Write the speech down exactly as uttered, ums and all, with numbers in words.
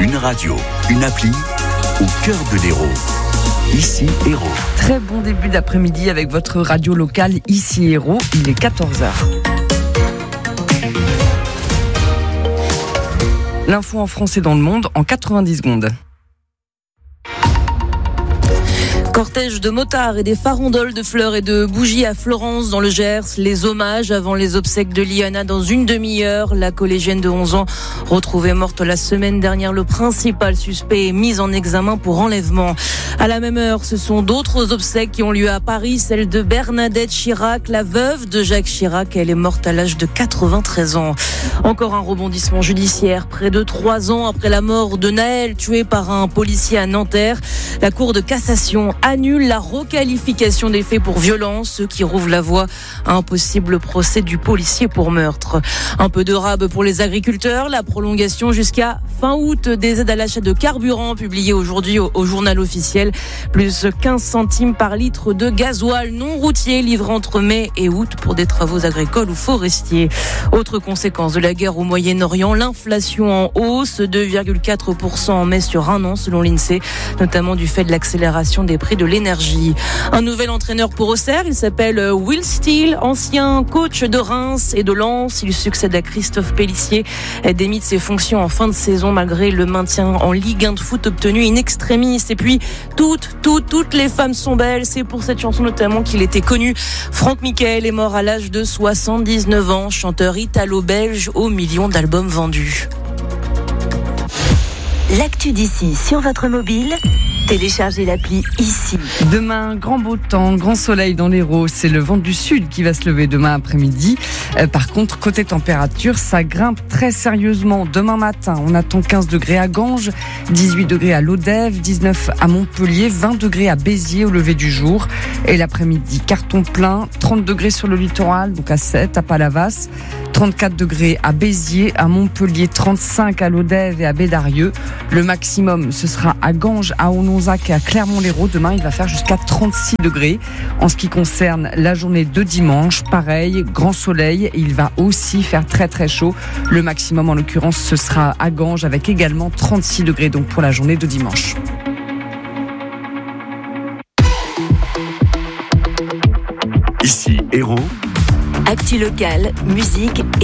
Une radio, une appli, au cœur de l'Hérault. Ici Hérault. Très bon début d'après-midi avec votre radio locale Ici Hérault. Il est quatorze heures. L'info en France et dans le monde en quatre-vingt-dix secondes. Cortège de motards et des farandoles de fleurs et de bougies à Florence dans le Gers. Les hommages avant les obsèques de Liana dans une demi-heure. La collégienne de onze ans retrouvée morte la semaine dernière. Le principal suspect est mis en examen pour enlèvement. À la même heure, ce sont d'autres obsèques qui ont lieu à Paris. Celle de Bernadette Chirac, la veuve de Jacques Chirac. Elle est morte à l'âge de quatre-vingt-treize ans. Encore un rebondissement judiciaire. Près de trois ans après la mort de Naël, tué par un policier à Nanterre, la Cour de cassation annule la requalification des faits pour violence, ce qui rouvre la voie à un possible procès du policier pour meurtre. Un peu de rab pour les agriculteurs, la prolongation jusqu'à fin août des aides à l'achat de carburant publiées aujourd'hui au, au journal officiel. Plus quinze centimes par litre de gasoil non routier livré entre mai et août pour des travaux agricoles ou forestiers. Autre conséquence de la guerre au Moyen-Orient, l'inflation en hausse, deux virgule quatre pour cent en mai sur un an selon l'INSEE, notamment du fait de l'accélération des prix de l'énergie. Un nouvel entraîneur pour Auxerre, il s'appelle Will Steele, ancien coach de Reims et de Lens. Il succède à Christophe Pélissier, démis de ses fonctions en fin de saison malgré le maintien en Ligue un de foot obtenu in extremis. Et puis, toutes, toutes, toutes les femmes sont belles. C'est pour cette chanson notamment qu'il était connu. Franck Michael est mort à l'âge de soixante-dix-neuf ans, chanteur italo-belge aux millions d'albums vendus. L'actu d'ici sur votre mobile, téléchargez l'appli Ici. Demain, grand beau temps, grand soleil dans l'Hérault. C'est le vent du sud qui va se lever demain après-midi. Euh, par contre, côté température, ça grimpe très sérieusement. Demain matin, on attend quinze degrés à Ganges, dix-huit degrés à Lodève, dix-neuf à Montpellier, vingt degrés à Béziers au lever du jour. Et l'après-midi, carton plein, trente degrés sur le littoral, donc à sept à Palavas, trente-quatre degrés à Béziers, à Montpellier, trente-cinq à Lodève et à Bédarieux. Le maximum, ce sera à Ganges, à Ononzac et à Clermont-Lérault. Demain, il va faire jusqu'à trente-six degrés. En ce qui concerne la journée de dimanche, pareil, grand soleil. Il va aussi faire très très chaud. Le maximum, en l'occurrence, ce sera à Ganges avec également trente-six degrés donc pour la journée de dimanche. Ici Hérault. Actu locale, musique et